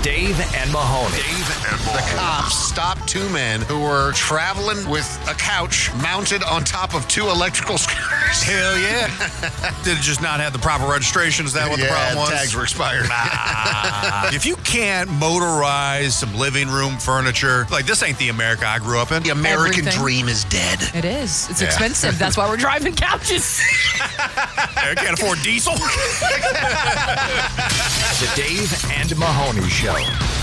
Dave and Mahoney. The cops stopped two men who were traveling with a couch mounted on top of two electrical scooters. Hell yeah. Did it just not have the proper registration? Is that what the problem was? Tags were expired. If you can't motorize some living room furniture, like this ain't the America I grew up in. The American Everything. dream is dead. It is. It's expensive. That's why we're driving couches. I can't afford diesel. The Dave and Mahoney Show.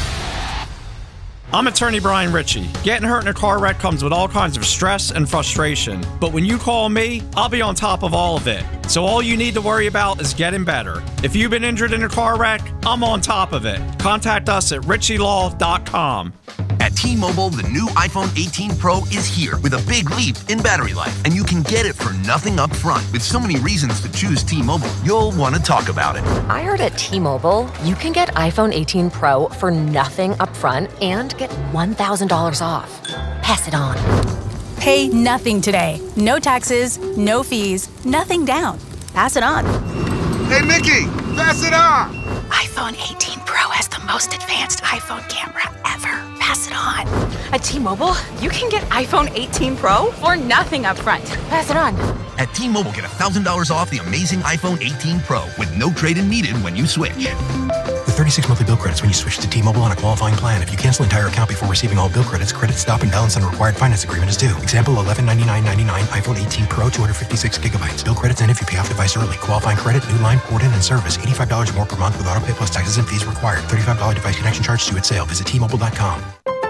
I'm attorney Brian Ritchie. Getting hurt in a car wreck comes with all kinds of stress and frustration. But when you call me, I'll be on top of all of it. So all you need to worry about is getting better. If you've been injured in a car wreck, I'm on top of it. Contact us at ritchielaw.com. At T-Mobile, the new iPhone 18 Pro is here with a big leap in battery life, and you can get it for nothing up front. With so many reasons to choose T-Mobile, you'll want to talk about it. I heard at T-Mobile, you can get iPhone 18 Pro for nothing up front and get $1,000 off. Pass it on. Pay nothing today. No taxes, no fees, nothing down. Pass it on. Hey, Mickey, pass it on. iPhone 18 Pro has the most advanced iPhone camera ever. Pass it on. At T-Mobile, you can get iPhone 18 Pro for nothing up front. Pass it on. At T-Mobile, get $1,000 off the amazing iPhone 18 Pro with no trade-in needed when you switch. With 36 monthly bill credits when you switch to T-Mobile on a qualifying plan. If you cancel entire account before receiving all bill credits, credit stop and balance on a required finance agreement is due. Example, $1199.99 iPhone 18 Pro, 256 gigabytes. Bill credits end if you pay off device early. Qualifying credit, new line, port in, and service. $85 more per month with auto pay plus taxes and fees required. $35 device connection charge due at sale. Visit T-Mobile.com.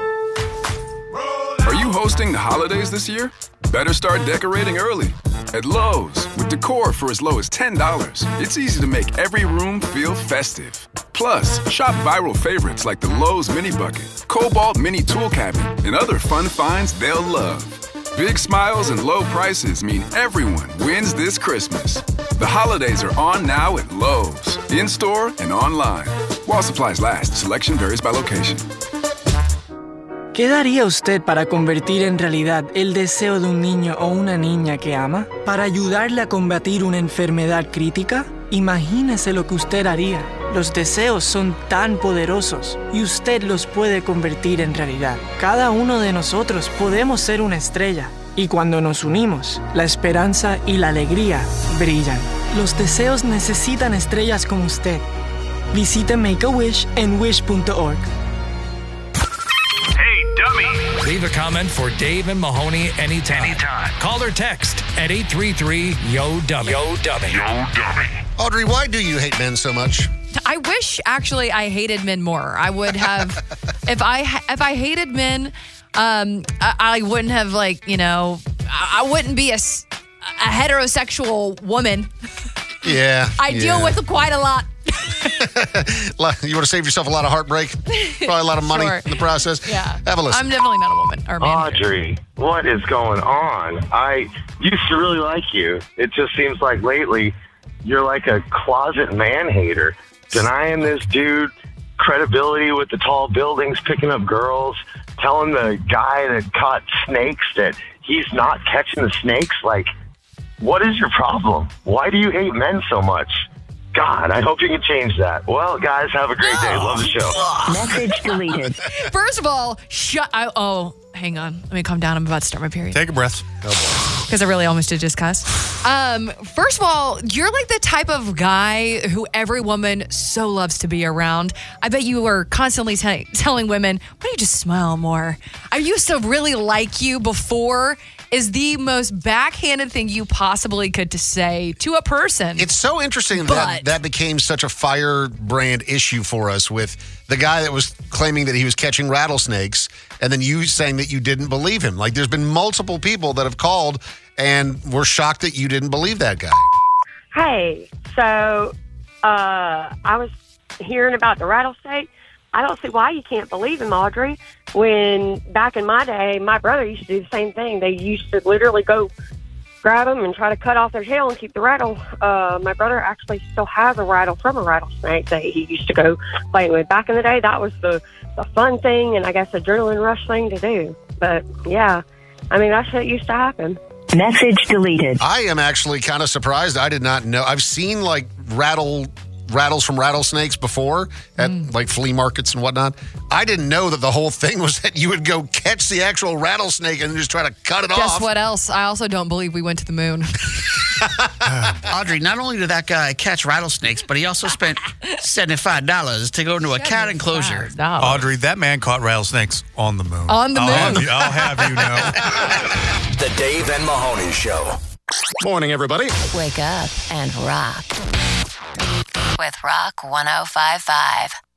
Are you hosting the holidays this year? Better start decorating early. At Lowe's, with decor for as low as $10, it's easy to make every room feel festive. Plus, shop viral favorites like the Lowe's Mini Bucket, Cobalt Mini Tool Cabinet, and other fun finds they'll love. Big smiles and low prices mean everyone wins this Christmas. The holidays are on now at Lowe's, in-store and online. While supplies last, selection varies by location. ¿Qué daría usted para convertir en realidad el deseo de un niño o una niña que ama? ¿Para ayudarle a combatir una enfermedad crítica? Imagínese lo que usted haría. Los deseos son tan poderosos y usted los puede convertir en realidad. Cada uno de nosotros podemos ser una estrella y cuando nos unimos, la esperanza y la alegría brillan. Los deseos necesitan estrellas como usted. Visite Make-A-Wish en wish.org. Leave a comment for Dave and Mahoney anytime. Call or text at 833-YO-DUMMY. Audrey, why do you hate men so much? I wish, actually, I hated men more. I would have, if I hated men, I wouldn't have, I wouldn't be a heterosexual woman. Yeah. I deal with quite a lot. You want to save yourself a lot of heartbreak? Probably a lot of money in the process? Yeah. Have a listen. I'm definitely not a woman or a man. Audrey, what is going on? I used to really like you. It just seems like lately you're like a closet man-hater, denying this dude credibility with the tall buildings, picking up girls, telling the guy that caught snakes that he's not catching the snakes. Like, what is your problem? Why do you hate men so much? God, I hope you can change that. Well, guys, have a great day. Love the show. Message deleted. First of all, hang on. Let me calm down. I'm about to start my period. Take a breath. Because I really almost did just cuss. First of all, you're like the type of guy who every woman so loves to be around. I bet you were constantly telling women, why don't you just smile more? I used to really like you before is the most backhanded thing you possibly could say to a person. It's so interesting that became such a firebrand issue for us with the guy that was claiming that he was catching rattlesnakes and then you saying that you didn't believe him. Like, there's been multiple people that have called and were shocked that you didn't believe that guy. Hey, so I was hearing about the rattlesnake. I don't see why you can't believe him, Audrey. When back in my day, my brother used to do the same thing. They used to literally go grab them and try to cut off their tail and keep the rattle. My brother actually still has a rattle from a rattlesnake that he used to go play with. Back in the day, that was the fun thing and I guess adrenaline rush thing to do. But yeah, I mean, that shit used to happen. Message deleted. I am actually kind of surprised. I did not know. I've seen like rattle rattles from rattlesnakes before at like flea markets and whatnot. I didn't know that the whole thing was that you would go catch the actual rattlesnake and just try to cut it off. Guess what else? I also don't believe we went to the moon. Audrey, not only did that guy catch rattlesnakes, but he also spent $75 to go into a cat enclosure. Audrey, that man caught rattlesnakes on the moon. On the moon. I'll have you know. The Dave and Mahoney Show. Morning, everybody. Wake up and rock with Rock 105.5.